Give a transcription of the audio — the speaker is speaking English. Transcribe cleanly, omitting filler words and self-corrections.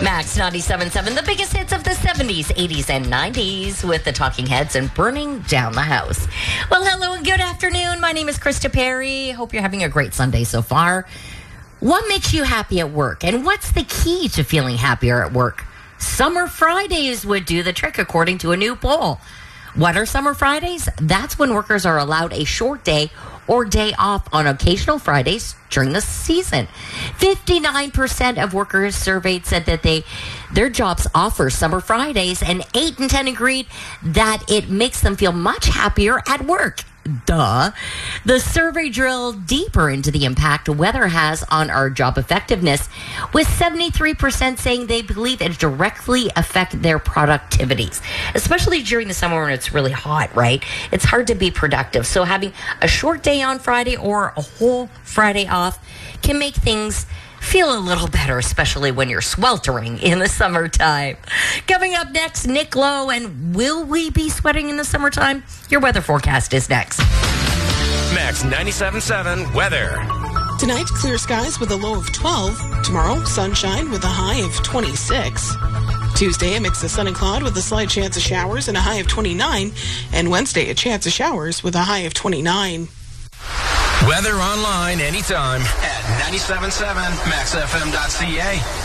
Max 97.7, the biggest hits of the 70s, 80s, and 90s with the Talking Heads and Burning Down the House. Well, hello and good afternoon. My name is Krista Perry. Hope you're having a great Sunday so far. What makes you happy at work? And what's the key to feeling happier at work? Summer Fridays would do the trick, according to a new poll. What are Summer Fridays? That's when workers are allowed a short day or day off on occasional Fridays during the season. 59% of workers surveyed said that their jobs offer Summer Fridays, and 8 in 10 agreed that it makes them feel much happier at work. Duh. The survey drilled deeper into the impact weather has on our job effectiveness, with 73% saying they believe it directly affects their productivities, especially during the summer when it's really hot, right? It's hard to be productive. So having a short day on Friday or a whole Friday off can make things feel a little better, especially when you're sweltering in the summertime. Coming up next, Nick Lowe, and will we be sweating in the summertime? Your weather forecast is next. Max 97.7 weather. Tonight, clear skies with a low of 12. Tomorrow, sunshine with a high of 26. Tuesday, a mix of sun and cloud with a slight chance of showers and a high of 29. And Wednesday, a chance of showers with a high of 29. Weather online anytime at 97.7maxfm.ca.